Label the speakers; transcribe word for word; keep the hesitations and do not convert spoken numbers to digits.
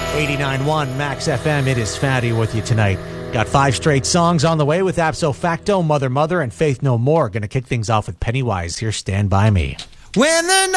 Speaker 1: eighty-nine point one Max F M. It is Fatty with you tonight. Got five straight songs on the way with Abso Facto, Mother Mother, and Faith No More. Going to kick things off with Pennywise. Here, Stand By Me.
Speaker 2: When the